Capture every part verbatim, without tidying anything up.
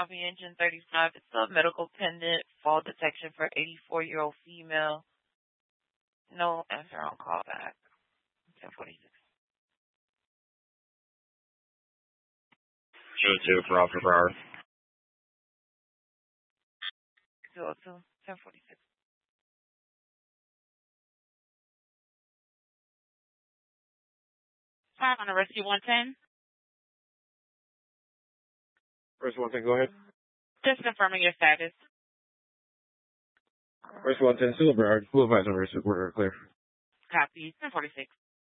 Copy engine thirty-five. It's a medical pendant fall detection for eighty-four-year-old female. No answer on call back. ten forty-six. two oh two for Officer Broward. two oh two. ten forty-six. Five on the rescue one ten. Rescue one ten, go ahead. Just confirming your status. Rescue one ten, still Broward. Full advise on rescue, we're clear. Copy. ten forty-six.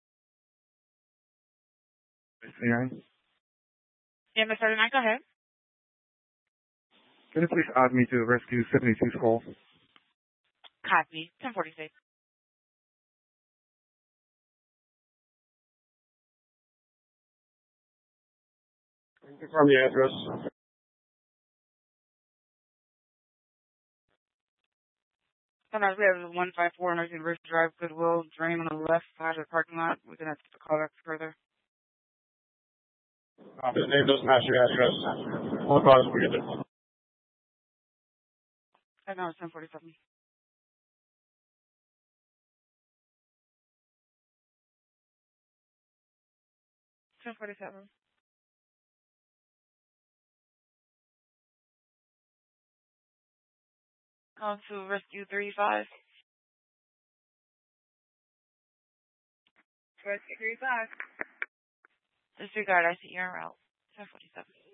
thirty-nine. Yeah, Miss thirty-nine, go ahead. Can you please add me to rescue seventy-two's call? Copy. ten forty-six. Confirm the address. Sometimes we have one five four Nursing Ridge Drive, Goodwill, drain on the left side of the parking lot. We're going to have to call back further. Uh, the name doesn't match your address. All cars we get there. I know it's ten forty-seven. ten forty-seven. Call to rescue thirty-five. Rescue thirty-five. Disregard, I see you're en route. ten forty-seven.